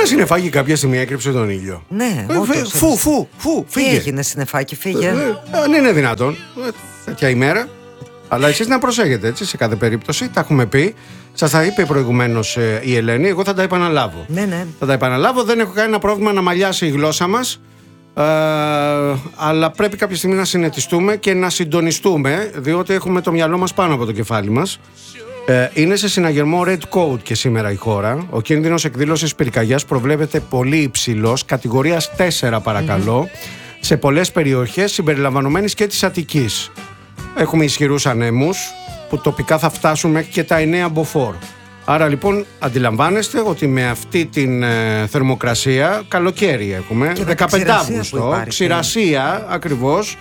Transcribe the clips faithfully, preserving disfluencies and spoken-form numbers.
Ένα συννεφάκι κάποια στιγμή έκρυψε τον ήλιο. Ναι, ε, όντως, φου, φου, φου, φύγε. Τι έγινε, συννεφάκι, φύγε. Ε, αν είναι δυνατόν, ε, τέτοια ημέρα. Αλλά εσείς να προσέχετε, έτσι, σε κάθε περίπτωση. Τα έχουμε πει. Σας τα είπε προηγουμένως ε, η Ελένη. Εγώ θα τα επαναλάβω. Ναι, ναι. Θα τα επαναλάβω. Δεν έχω κανένα πρόβλημα να μαλλιάσει η γλώσσα μας. Ε, αλλά πρέπει κάποια στιγμή να συνετιστούμε και να συντονιστούμε, διότι έχουμε το μυαλό μας πάνω από το κεφάλι μας. Ε, είναι σε συναγερμό Red Code και σήμερα η χώρα. Ο κίνδυνος εκδήλωσης πυρκαγιάς προβλέπεται πολύ υψηλός, κατηγορίας τέσσερα παρακαλώ, mm-hmm. σε πολλές περιοχές συμπεριλαμβανομένης και της Αττικής. Έχουμε ισχυρούς ανέμους που τοπικά θα φτάσουν μέχρι και τα εννέα μποφόρ. Άρα λοιπόν αντιλαμβάνεστε ότι με αυτή την ε, θερμοκρασία, καλοκαίρι έχουμε, και δεκαπέντε Αύγουστο, ξηρασία ακριβώς,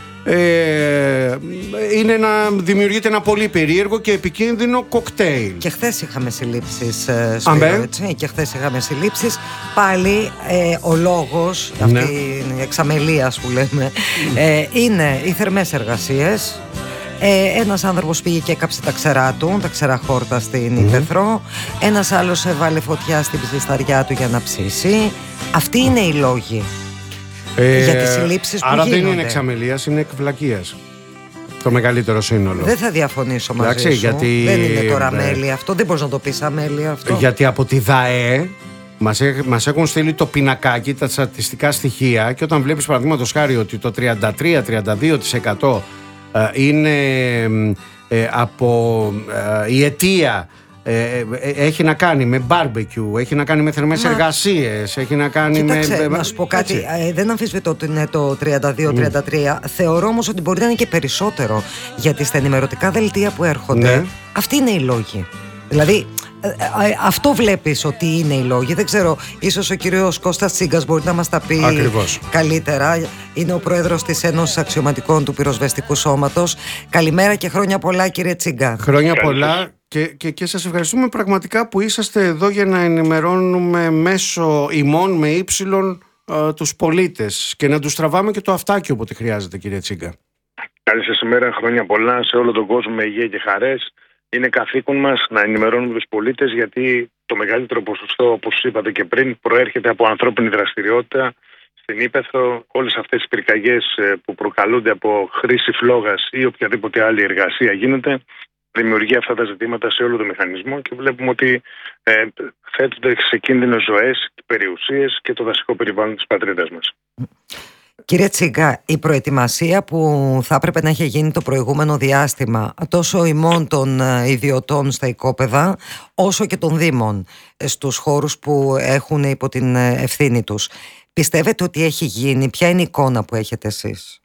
ε, είναι να δημιουργείται ένα πολύ περίεργο και επικίνδυνο κοκτέιλ. Και χθες είχαμε συλλήψεις, ε, Σπύρο, έτσι, και χθες είχαμε συλλήψεις. Πάλι ε, ο λόγος, ναι. αυτή η εξαμελίας που λέμε, ε, είναι οι θερμές εργασίες. Ε, ένας άνθρωπος πήγε και έκαψε τα ξερά του, τα ξερά χόρτα στην mm-hmm. Ήπεθρο. Ένας άλλος έβαλε φωτιά στην ψισταριά του για να ψήσει. Αυτοί είναι οι λόγοι ε, για τις συλλήψεις που άρα γίνονται. Δεν είναι εξαμελίας, είναι εκβλακίας το μεγαλύτερο σύνολο. Δεν θα διαφωνήσω μαζί Εντάξει, σου. γιατί, δεν είναι τώρα ε, αμέλεια αυτό. Δεν μπορείς να το πεις αμέλεια αυτό. Γιατί από τη ΔΑΕ μας, έχ, μας έχουν στείλει το πινακάκι, τα στατιστικά στοιχεία, και όταν βλέπεις παραδείγματος χάρη ότι το τριάντα τρία με τριάντα δύο τοις εκατό είναι ε, από ε, η αιτία ε, ε, έχει να κάνει με barbecue, έχει να κάνει με θερμές εργασίες, έχει να κάνει Κοίταξε, με... να σου πω κάτι, ε, δεν αμφισβητώ ότι είναι το τριάντα δύο τριάντα τρία, mm. θεωρώ όμως ότι μπορεί να είναι και περισσότερο, γιατί στα ενημερωτικά δελτία που έρχονται, ναι. αυτοί είναι οι λόγοι. Δηλαδή αυτό βλέπεις ότι είναι οι λόγοι. Δεν ξέρω, ίσως ο κύριος Κώστας Τσίγκας μπορεί να μας τα πει Ακριβώς. καλύτερα. Είναι ο πρόεδρος της Ένωσης Αξιωματικών του Πυροσβεστικού Σώματος. Καλημέρα και χρόνια πολλά, κύριε Τσίγκα. Χρόνια πολλά και, και, και σας ευχαριστούμε πραγματικά που είσαστε εδώ για να ενημερώνουμε μέσω ημών με ύψιλον ε, τους πολίτες και να τους τραβάμε και το αυτάκι όποτε χρειάζεται, κύριε Τσίγκα. Καλή σας ημέρα, χρόνια πολλά σε όλο τον κόσμο με υγεία και χαρές. Είναι καθήκον μας να ενημερώνουμε τους πολίτες, γιατί το μεγαλύτερο ποσοστό, όπως είπατε και πριν, προέρχεται από ανθρώπινη δραστηριότητα στην Ήπεθρο. Όλες αυτές οι πυρκαγιές που προκαλούνται από χρήση φλόγας ή οποιαδήποτε άλλη εργασία γίνεται, δημιουργεί αυτά τα ζητήματα σε όλο το μηχανισμό και βλέπουμε ότι ε, θέτονται σε κίνδυνο ζωές, περιουσίες και το δασικό περιβάλλον της πατρίδας μας. Κύριε Τσίγκα, η προετοιμασία που θα έπρεπε να είχε γίνει το προηγούμενο διάστημα τόσο ημών των ιδιωτών στα οικόπεδα όσο και των δήμων στους χώρους που έχουν υπό την ευθύνη τους, πιστεύετε ότι έχει γίνει? Ποια είναι η εικόνα που έχετε εσείς?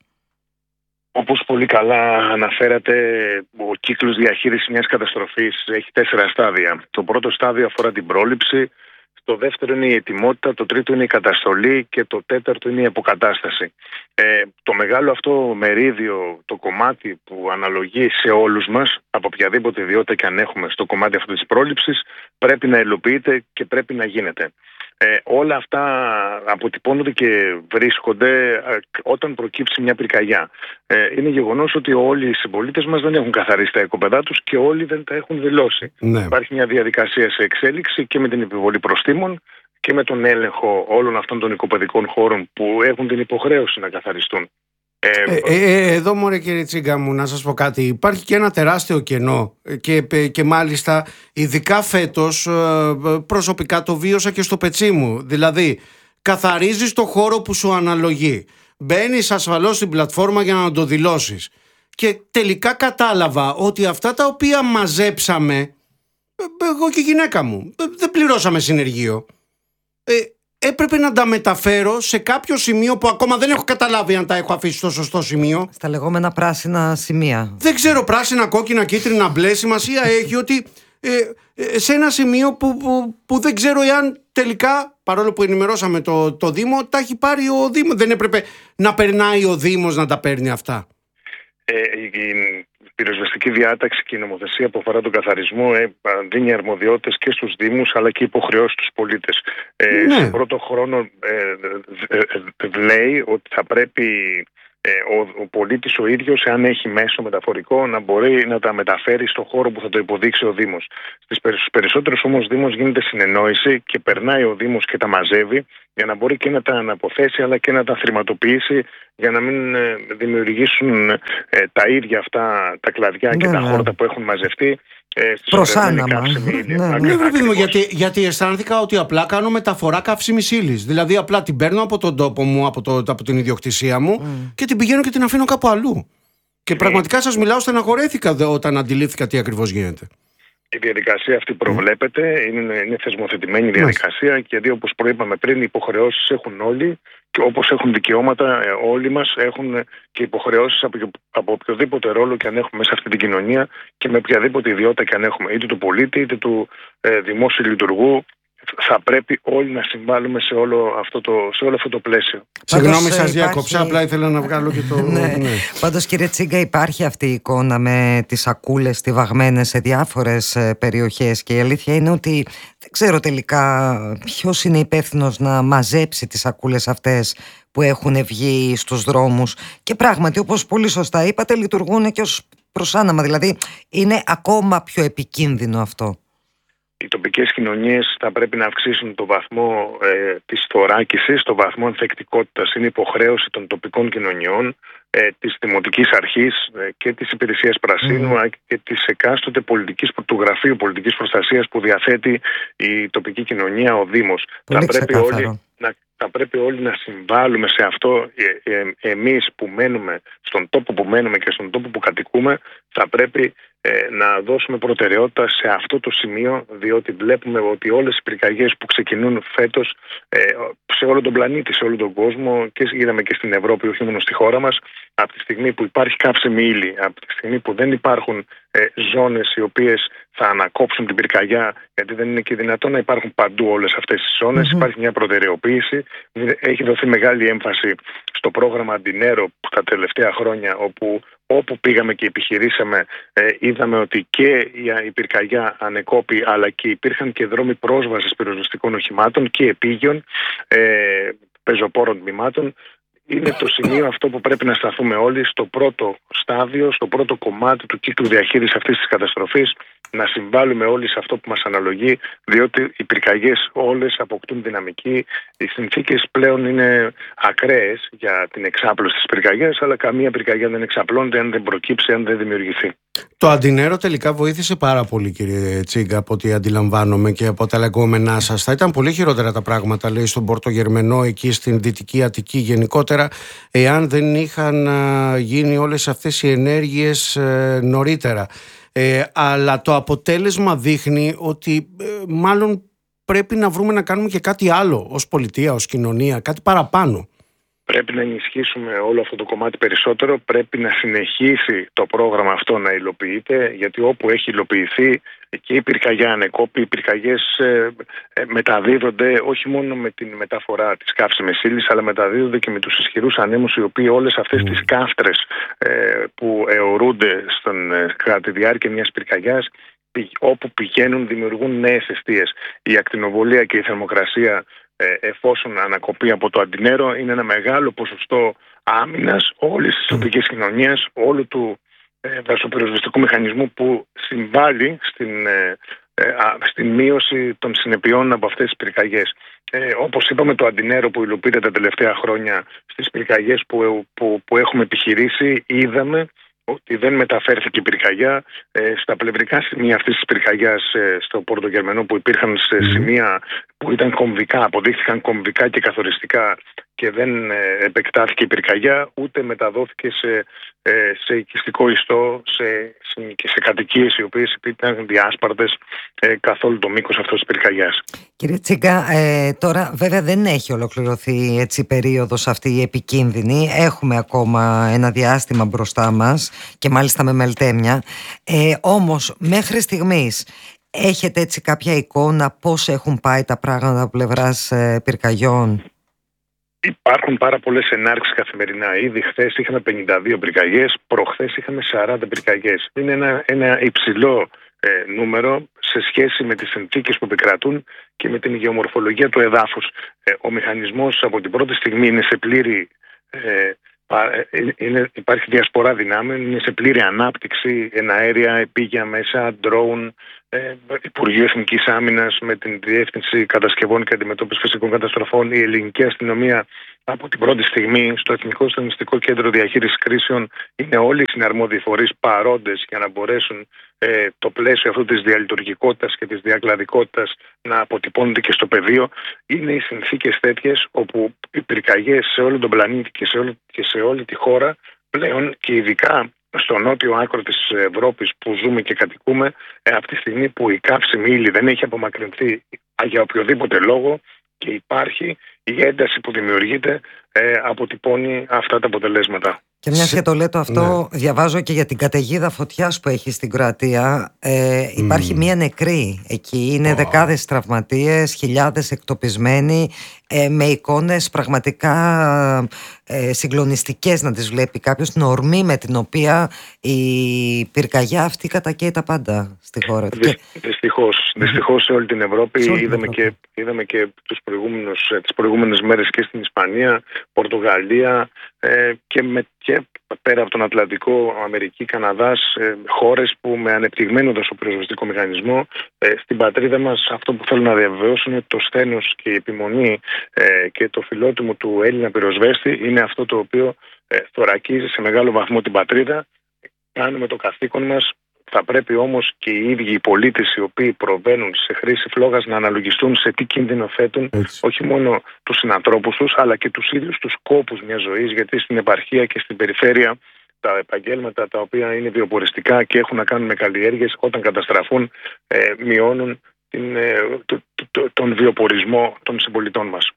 Όπως πολύ καλά αναφέρατε, ο κύκλος διαχείρισης μιας καταστροφής έχει τέσσερα στάδια. Το πρώτο στάδιο αφορά την πρόληψη, το δεύτερο είναι η ετοιμότητα, το τρίτο είναι η καταστολή και το τέταρτο είναι η αποκατάσταση. Ε, το μεγάλο αυτό μερίδιο, το κομμάτι που αναλογεί σε όλους μας, από οποιαδήποτε ιδιότητα και αν έχουμε στο κομμάτι αυτό της πρόληψης, πρέπει να υλοποιείται και πρέπει να γίνεται. Ε, όλα αυτά αποτυπώνονται και βρίσκονται ε, όταν προκύψει μια πυρκαγιά. Ε, είναι γεγονός ότι όλοι οι συμπολίτες μας δεν έχουν καθαρίσει τα οικόπεδά τους και όλοι δεν τα έχουν δηλώσει. Ναι. Υπάρχει μια διαδικασία σε εξέλιξη και με την επιβολή προστίμων και με τον έλεγχο όλων αυτών των οικοπεδικών χώρων που έχουν την υποχρέωση να καθαριστούν. Ε, ε, ε, εδώ μωρέ κύριε Τσίγκα μου, να σας πω κάτι. Υπάρχει και ένα τεράστιο κενό και, και μάλιστα ειδικά φέτος προσωπικά το βίωσα και στο πετσί μου. Δηλαδή καθαρίζεις το χώρο που σου αναλογεί, μπαίνεις ασφαλώς στην πλατφόρμα για να το δηλώσεις και τελικά κατάλαβα ότι αυτά τα οποία μαζέψαμε, εγώ και η γυναίκα μου, δεν πληρώσαμε συνεργείο. ε, Έπρεπε να τα μεταφέρω σε κάποιο σημείο που ακόμα δεν έχω καταλάβει αν τα έχω αφήσει στο σωστό σημείο. Στα λεγόμενα πράσινα σημεία. Δεν ξέρω, πράσινα, κόκκινα, κίτρινα, μπλε. Σημασία έχει ότι ε, ε, σε ένα σημείο που, που, που δεν ξέρω εάν τελικά, παρόλο που ενημερώσαμε το, το Δήμο, τα έχει πάρει ο Δήμος. Δεν έπρεπε να περνάει ο Δήμος να τα παίρνει αυτά? Ε, η πυροσβεστική διάταξη και η νομοθεσία που αφορά τον καθαρισμό ε, δίνει αρμοδιότητες και στους Δήμους αλλά και υποχρεώσεις στους πολίτες. Ε, ναι. Σε πρώτο χρόνο ε, ε, ε, λέει ότι θα πρέπει ε, ο, ο πολίτης ο ίδιος, αν έχει μέσο μεταφορικό, να μπορεί να τα μεταφέρει στο χώρο που θα το υποδείξει ο Δήμος. Στις περισσότερες όμως Δήμος γίνεται συνεννόηση και περνάει ο Δήμος και τα μαζεύει για να μπορεί και να τα αναποθέσει αλλά και να τα θρηματοποιήσει, για να μην ε, δημιουργήσουν ε, τα ίδια αυτά τα κλαδιά και ναι, τα ναι. χόρτα που έχουν μαζευτεί. Ε, Προς άναμα. Ναι, ναι, γιατί, γιατί αισθάνθηκα ότι απλά κάνω μεταφορά καύσιμης ύλης. Δηλαδή απλά την παίρνω από τον τόπο μου, από, το, από την ιδιοκτησία μου mm. και την πηγαίνω και την αφήνω κάπου αλλού. Και mm. πραγματικά σας μιλάω, στεναχωρέθηκα δε, όταν αντιλήφθηκα τι ακριβώς γίνεται. Η διαδικασία αυτή προβλέπεται, είναι, είναι θεσμοθετημένη διαδικασία mm. και δει, όπως προείπαμε πριν, οι υποχρεώσεις έχουν όλοι. Και όπως έχουν δικαιώματα, όλοι μας έχουν και υποχρεώσεις από, από οποιοδήποτε ρόλο και αν έχουμε σε αυτή την κοινωνία και με οποιαδήποτε ιδιότητα και αν έχουμε, είτε του πολίτη είτε του ε, δημόσιου λειτουργού. Θα πρέπει όλοι να συμβάλλουμε σε όλο αυτό το, σε όλο αυτό το πλαίσιο. Συγγνώμη, σας διακόψα, απλά ήθελα να βγάλω και το... ναι. Ναι. Πάντως, κύριε Τσίγκα, υπάρχει αυτή η εικόνα με τις σακούλες στιβαγμένες σε διάφορες περιοχές και η αλήθεια είναι ότι δεν ξέρω τελικά ποιος είναι υπεύθυνος να μαζέψει τις σακούλες αυτές που έχουν βγει στους δρόμους και πράγματι, όπως πολύ σωστά είπατε, λειτουργούν και ως προσάναμα, δηλαδή είναι ακόμα πιο επικίνδυνο αυτό. Οι τοπικές κοινωνίες θα πρέπει να αυξήσουν το βαθμό ε, της θωράκισης, το βαθμό ανθεκτικότητας. Είναι υποχρέωση των τοπικών κοινωνιών, ε, της Δημοτικής Αρχής ε, και της Υπηρεσίας Πρασίνου mm. και της εκάστοτε πολιτικής, του Γραφείου Πολιτικής Προστασίας που διαθέτει η τοπική κοινωνία, ο Δήμος. Πολύ θα πρέπει, όλοι, να, θα πρέπει όλοι να συμβάλλουμε σε αυτό. Ε, ε, εμείς που μένουμε στον τόπο που μένουμε και στον τόπο που κατοικούμε, θα πρέπει να δώσουμε προτεραιότητα σε αυτό το σημείο, διότι βλέπουμε ότι όλες οι πυρκαγιές που ξεκινούν φέτος σε όλο τον πλανήτη, σε όλο τον κόσμο, και είδαμε και στην Ευρώπη, όχι μόνο στη χώρα μας, από τη στιγμή που υπάρχει καύσιμη ύλη, από τη στιγμή που δεν υπάρχουν ε, ζώνες οι οποίες θα ανακόψουν την πυρκαγιά, γιατί δεν είναι και δυνατόν να υπάρχουν παντού όλες αυτές τις ζώνες, mm-hmm. υπάρχει μια προτεραιοποίηση, έχει δοθεί μεγάλη έμφαση στο πρόγραμμα Αντινέρο τα τελευταία χρόνια, όπου όπου πήγαμε και επιχειρήσαμε, ε, είδαμε ότι και η πυρκαγιά ανεκόπη, αλλά και υπήρχαν και δρόμοι πρόσβασης πυροσβεστικών οχημάτων και επίγειων ε, πεζοπόρων τμήματων. Είναι το σημείο αυτό που πρέπει να σταθούμε όλοι στο πρώτο στάδιο, στο πρώτο κομμάτι του κύκλου διαχείρισης αυτής της καταστροφής, να συμβάλλουμε όλοι σε αυτό που μας αναλογεί, διότι οι πυρκαγιές όλες αποκτούν δυναμική. Οι συνθήκες πλέον είναι ακραίες για την εξάπλωση της πυρκαγιάς, αλλά καμία πυρκαγιά δεν εξαπλώνεται αν δεν προκύψει, αν δεν δημιουργηθεί. Το Αντινέρο τελικά βοήθησε πάρα πολύ, κύριε Τσίγκα, από ό,τι αντιλαμβάνομαι και από τα λεγόμενά σας. Θα ήταν πολύ χειρότερα τα πράγματα, λέει, στον Πορτογερμενό, εκεί στην Δυτική Αττική γενικότερα, εάν δεν είχαν γίνει όλες αυτές οι ενέργειες ε, νωρίτερα. Ε, αλλά το αποτέλεσμα δείχνει ότι ε, μάλλον πρέπει να βρούμε να κάνουμε και κάτι άλλο ως πολιτεία, ως κοινωνία, κάτι παραπάνω. Πρέπει να ενισχύσουμε όλο αυτό το κομμάτι περισσότερο. Πρέπει να συνεχίσει το πρόγραμμα αυτό να υλοποιείται, γιατί όπου έχει υλοποιηθεί και η πυρκαγιά ανεκόπη, οι πυρκαγιές ε, ε, μεταδίδονται όχι μόνο με την μεταφορά της καύσιμης ύλης, αλλά μεταδίδονται και με τους ισχυρούς ανέμους, οι οποίοι όλες αυτές τις κάφτρες ε, που αιωρούνται στον, ε, κατά τη διάρκεια μιας πυρκαγιάς, όπου πηγαίνουν δημιουργούν νέες αιστείες. Η ακτινοβολία και η θερμοκρασία, εφόσον ανακοπεί από το Αντινέρο, είναι ένα μεγάλο ποσοστό άμυνας όλης της τοπικής κοινωνίας, όλου του ε, δασοπυροσβεστικού μηχανισμού που συμβάλλει στην, ε, ε, στην μείωση των συνεπειών από αυτές τις πυρκαγιές. Ε, όπως είπαμε, το Αντινέρο που υλοποιείται τα τελευταία χρόνια στις πυρκαγιές που, που, που έχουμε επιχειρήσει, είδαμε ότι δεν μεταφέρθηκε η πυρκαγιά. Ε, στα πλευρικά σημεία αυτής της πυρκαγιάς, ε, στο Πορτογερμενό, που υπήρχαν σε mm. σημεία που ήταν κομβικά, αποδείχθηκαν κομβικά και καθοριστικά και δεν ε, επεκτάθηκε η πυρκαγιά, ούτε μεταδόθηκε σε, ε, σε οικιστικό ιστό σε, σε, και σε κατοικίες οι οποίες ήταν διάσπαρτες ε, καθ' όλο το μήκος αυτής της πυρκαγιάς. Κύριε Τσίγκα, ε, τώρα βέβαια δεν έχει ολοκληρωθεί έτσι η περίοδος αυτή η επικίνδυνη. Έχουμε ακόμα ένα διάστημα μπροστά μας και μάλιστα με μελτέμια. Ε, όμως μέχρι στιγμής έχετε έτσι κάποια εικόνα πώς έχουν πάει τα πράγματα από πλευράς ε, πυρκαγιών? Υπάρχουν πάρα πολλές ενάρξεις καθημερινά. Ήδη χθες είχαμε πενήντα δύο πυρκαγιές, προχθές είχαμε σαράντα πυρκαγιές. Είναι ένα, ένα υψηλό ε, νούμερο σε σχέση με τις συνθήκες που επικρατούν και με την γεωμορφολογία του εδάφους. Ε, ο μηχανισμός από την πρώτη στιγμή είναι σε πλήρη ε, είναι, υπάρχει διασπορά δυνάμεων, είναι σε πλήρη ανάπτυξη, εναέρια, επίγεια μέσα, drone, ε, Υπουργείο Εθνικής Άμυνας με την Διεύθυνση Κατασκευών και Αντιμετώπισης Φυσικών Καταστροφών, η ελληνική αστυνομία από την πρώτη στιγμή στο Εθνικό Στατιστικό Κέντρο Διαχείρισης Κρίσεων, είναι όλοι οι συναρμόδιοι φορείς παρόντες για να μπορέσουν ε, το πλαίσιο αυτού της διαλειτουργικότητας και της διακλαδικότητας να αποτυπώνεται και στο πεδίο. Είναι οι συνθήκες τέτοιες όπου οι πυρκαγιές σε όλο τον πλανήτη και σε, όλη, και σε όλη τη χώρα πλέον, και ειδικά στο νότιο άκρο της Ευρώπης που ζούμε και κατοικούμε, ε, από τη στιγμή που η καύσιμη ύλη δεν έχει απομακρυνθεί για οποιοδήποτε λόγο και υπάρχει, η ένταση που δημιουργείται ε, αποτυπώνει αυτά τα αποτελέσματα. Και μια και το λέτε αυτό, ναι. Διαβάζω και για την καταιγίδα φωτιάς που έχει στην Κροατία. Ε, υπάρχει mm. μία νεκρή εκεί. Είναι oh. δεκάδες τραυματίες, χιλιάδες εκτοπισμένοι, ε, με εικόνες πραγματικά ε, συγκλονιστικές να τις βλέπει κάποιος, την ορμή με την οποία η πυρκαγιά αυτή κατακαίει τα πάντα στη χώρα. Δυ, και... Δυστυχώς, δυστυχώς σε όλη την Ευρώπη. Όλη είδαμε, την Ευρώπη. Και, είδαμε και τους προηγούμενους, τις προηγούμενες μέρες και στην Ισπανία, Πορτογαλία ε, και, με, και πέρα από τον Ατλαντικό, Αμερική, Καναδάς, ε, χώρες που με ανεπτυγμένο δασοπυροσβεστικό μηχανισμό ε, στην πατρίδα μας αυτό που θέλουν να διαβεβαιώσουν είναι το σθένος και η επιμονή ε, και το φιλότιμο του Έλληνα πυροσβέστη είναι αυτό το οποίο ε, θωρακίζει σε μεγάλο βαθμό την πατρίδα. Κάνουμε το καθήκον μας. Θα πρέπει όμως και οι ίδιοι οι πολίτες οι οποίοι προβαίνουν σε χρήση φλόγας να αναλογιστούν σε τι κίνδυνο θέτουν. Έτσι. Όχι μόνο τους συνανθρώπους τους, αλλά και τους ίδιους τους κόπους μιας ζωής, γιατί στην επαρχία και στην περιφέρεια τα επαγγέλματα τα οποία είναι βιοποριστικά και έχουν να κάνουν με καλλιέργειες, όταν καταστραφούν ε, μειώνουν την, ε, το, το, το, τον βιοπορισμό των συμπολιτών μας.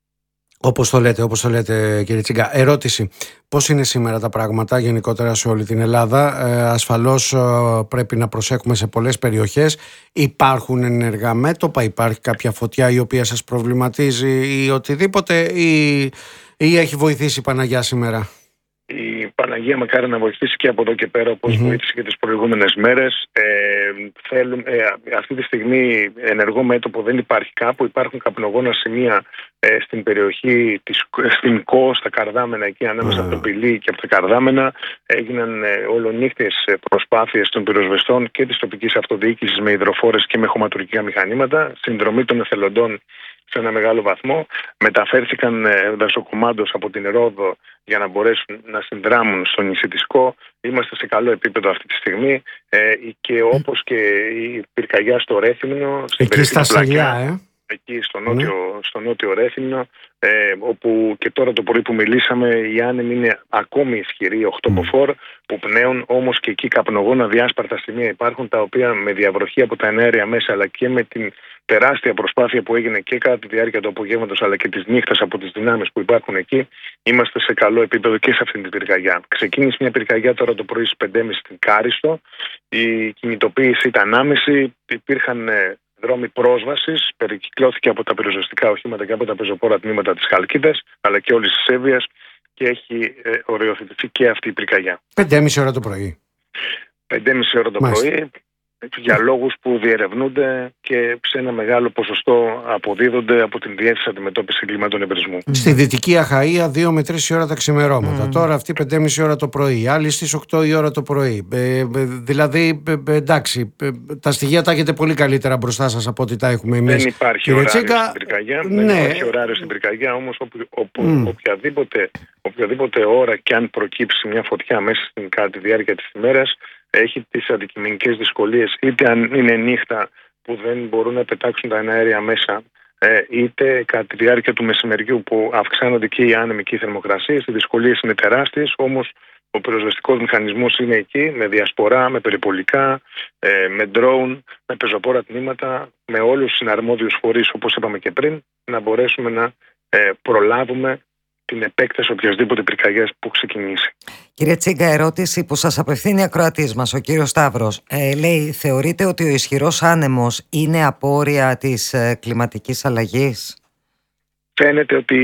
Όπως το λέτε, όπως το λέτε κύριε Τσίγκα. Ερώτηση, πώς είναι σήμερα τα πράγματα γενικότερα σε όλη την Ελλάδα? Ε, ασφαλώς ε, πρέπει να προσέχουμε σε πολλές περιοχές. Υπάρχουν ενεργά μέτωπα, υπάρχει κάποια φωτιά η οποία σας προβληματίζει ή οτιδήποτε, ή, ή έχει βοηθήσει η Παναγιά σήμερα? Η Παναγία μακάρι να βοηθήσει και από εδώ και πέρα, όπως mm-hmm. βοήθησε και τις προηγούμενες μέρες. Ε, θέλουν, ε, αυτή τη στιγμή ενεργό μέτωπο δεν υπάρχει κάπου. Υπάρχουν καπνογόνα σημεία ε, στην περιοχή, της, στην ΚΟ, στα Καρδάμενα, εκεί ανάμεσα mm. από το Πηλί και από τα Καρδάμενα. Έγιναν ε, ολονύχτιες προσπάθειες των πυροσβεστών και της τοπικής αυτοδιοίκησης με υδροφόρες και με χωματουργικά μηχανήματα. Συνδρομή των εθελοντών σε ένα μεγάλο βαθμό. Μεταφέρθηκαν ε, δασοκομάντος από την Ρόδο για να μπορέσουν να συνδράμουν στο νησί της ΚΟ. Είμαστε σε καλό επίπεδο αυτή τη στιγμή ε, και όπως και η πυρκαγιά στο Ρέθυμνο, εκεί στα Σαλιά, ε. εκεί στο νότιο, mm. στο νότιο Ρέθυμνο, ε, όπου και τώρα το πρωί που μιλήσαμε η άνεμη είναι ακόμη ισχυρή, οκτώ μποφόρ, mm. που πνέουν, όμως και εκεί καπνογόνα διάσπαρτα σημεία υπάρχουν, τα οποία με διαβροχή από τα εναέρια μέσα αλλά και με την τεράστια προσπάθεια που έγινε και κατά τη διάρκεια του απογεύματος αλλά και της νύχτας από τις δυνάμεις που υπάρχουν εκεί, είμαστε σε καλό επίπεδο και σε αυτήν την πυρκαγιά. Ξεκίνησε μια πυρκαγιά τώρα το πρωί στις πέντε και μισή στην Κάριστο. Η κινητοποίηση ήταν άμεση, υπήρχαν δρόμοι πρόσβασης, περικυκλώθηκε από τα πυροσβεστικά οχήματα και από τα πεζοπόρα τμήματα της Χαλκίδας αλλά και όλης της Εύβοιας και έχει ε, οριοθετηθεί και αυτή η πυρκαγιά. πέντε και μισή ώρα το πρωί. πέντε και μισή ώρα το Μάλιστα. πρωί. Για λόγους που διερευνούνται και σε ένα μεγάλο ποσοστό αποδίδονται από την Διεύθυνση Αντιμετώπισης Εγκλημάτων Εμπρισμού. Mm. Στη Δυτική Αχαΐα δύο με τρεις η ώρα τα ξημερώματα. Mm. Τώρα αυτή πέντε και μισή ώρα το πρωί, άλλοι στις οκτώ η ώρα το πρωί. Ε, ε, δηλαδή, ε, εντάξει, ε, τα στοιχεία τα έχετε πολύ καλύτερα μπροστά σας από ό,τι τα έχουμε εμείς. Δεν υπάρχει ωράριο στην πυρκαγιά. Ναι. Δεν υπάρχει ωράριο στην πυρκαγιά, όμως οπου, οπου, mm. οποιαδήποτε, οποιαδήποτε ώρα και αν προκύψει μια φωτιά μέσα στην κατά τη διάρκεια της ημέρας, έχει τις αντικειμενικές δυσκολίες, είτε αν είναι νύχτα που δεν μπορούν να πετάξουν τα εναέρια μέσα, είτε κατά τη διάρκεια του μεσημεριού που αυξάνονται και οι άνεμοι και οι θερμοκρασίες. Οι δυσκολίες είναι τεράστιες, όμως ο πυροσβεστικός μηχανισμός είναι εκεί με διασπορά, με περιπολικά, με drone, με πεζοπόρα τμήματα, με όλους τους συναρμόδιους φορείς, όπως είπαμε και πριν, να μπορέσουμε να προλάβουμε την επέκταση οποιασδήποτε πυρκαγιάς που ξεκινήσει. Κύριε Τσίγκα, ερώτηση που σας απευθύνει ακροατής μας, ο κύριος Σταύρος. Ε, λέει, θεωρείτε ότι ο ισχυρός άνεμος είναι απόρρια της ε, κλιματικής αλλαγής? Φαίνεται ότι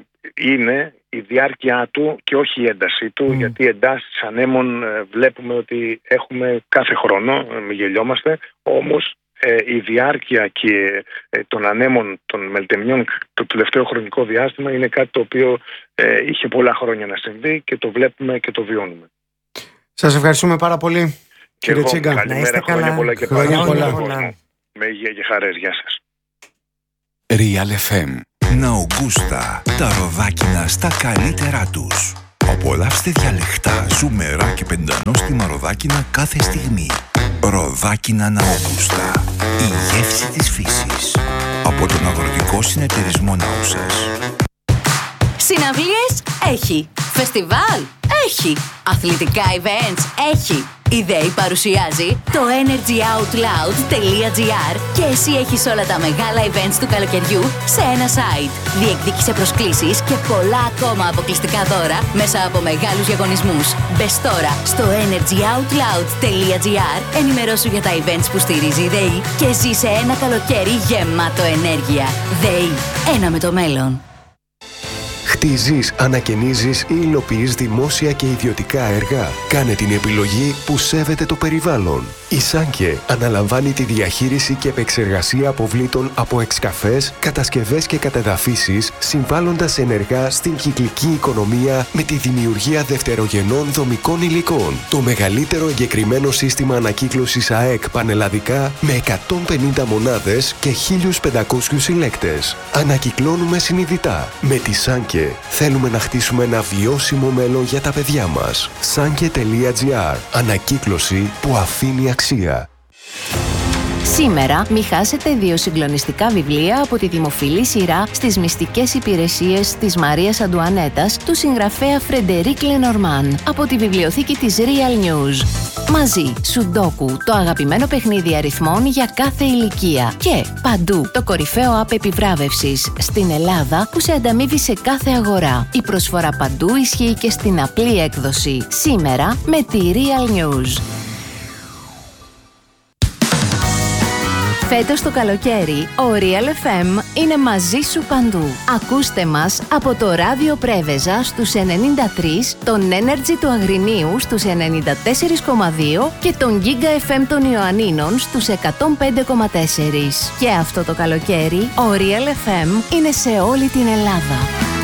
είναι η διάρκεια του και όχι η έντασή του, mm. γιατί οι εντάσεις ανέμων ε, βλέπουμε ότι έχουμε κάθε χρόνο, ε, μην γελιόμαστε, όμως ε, η διάρκεια και ε, των ανέμων των μελτεμιών το τελευταίο χρονικό διάστημα είναι κάτι το οποίο ε, είχε πολλά χρόνια να συμβεί και το βλέπουμε και το βιώνουμε. Σας ευχαριστούμε πάρα πολύ, και κύριε εγώ, Τσίγκα. καλημέρα, χρόνια πολλά και χρόνια πάρα πολλά. πολλά. Με υγεία και χαρές. Γεια σας. Real εφ εμ. Ναουγκούστα. Τα ροδάκινα στα καλύτερά τους. Απολαύστε διαλεκτά, ζουμερά και πεντανόστιμα ροδάκινα κάθε στιγμή. Ροδάκινα Ναουγκούστα. Η γεύση της φύσης. Από τον Αγροτικό Συνεταιρισμό Νάουσας. Συναυλίες έχει. Φεστιβάλ έχει. Αθλητικά events έχει. Η ΔΕΗ παρουσιάζει το energy out loud τελεία τζι άρ και εσύ έχεις όλα τα μεγάλα events του καλοκαιριού σε ένα site. Διεκδίκησε προσκλήσεις και πολλά ακόμα αποκλειστικά δώρα μέσα από μεγάλους διαγωνισμούς. Μπες τώρα στο energy out loud τελεία τζι άρ, ενημερώσου για τα events που στηρίζει η ΔΕΗ και ζήσε ένα καλοκαίρι γεμάτο ενέργεια. ΔΕΗ, ένα με το μέλλον. Χτίζεις, ανακαινίζεις ή υλοποιείς δημόσια και ιδιωτικά έργα. Κάνε την επιλογή που σέβεται το περιβάλλον. Η Σάνκε αναλαμβάνει τη διαχείριση και επεξεργασία αποβλήτων από εξκαφές, κατασκευές και κατεδαφίσεις, συμβάλλοντας ενεργά στην κυκλική οικονομία με τη δημιουργία δευτερογενών δομικών υλικών. Το μεγαλύτερο εγκεκριμένο σύστημα ανακύκλωσης ΑΕΚ πανελλαδικά με εκατόν πενήντα μονάδες και χίλιους πεντακόσιους συλλέκτες. Ανακυκλώνουμε συνειδητά. Με τη Σάνκε θέλουμε να χτίσουμε ένα βιώσιμο μέλλον για τα παιδιά μας. Σάνκε τελεία τζι άρ. Ανακύκλωση που αφήνει αξία. Σήμερα μη χάσετε δύο συγκλονιστικά βιβλία από τη δημοφιλή σειρά στις μυστικές υπηρεσίες της Μαρίας Αντουανέτας του συγγραφέα Φρεντερίκ Λενορμάν από τη βιβλιοθήκη της Real News. Μαζί, Σουντόκου, το αγαπημένο παιχνίδι αριθμών για κάθε ηλικία. Και Παντού, το κορυφαίο app επιβράβευσης στην Ελλάδα που σε ανταμείβει σε κάθε αγορά. Η προσφορά Παντού ισχύει και στην απλή έκδοση. Σήμερα με τη Real News. Φέτος το καλοκαίρι, ο Real εφ εμ είναι μαζί σου παντού. Ακούστε μας από το ράδιο Πρέβεζα στους ενενήντα τρία, τον Energy του Αγρινίου στους ενενήντα τέσσερα κόμμα δύο και τον Giga εφ εμ των Ιωαννίνων στους εκατόν πέντε κόμμα τέσσερα. Και αυτό το καλοκαίρι, ο Real εφ εμ είναι σε όλη την Ελλάδα.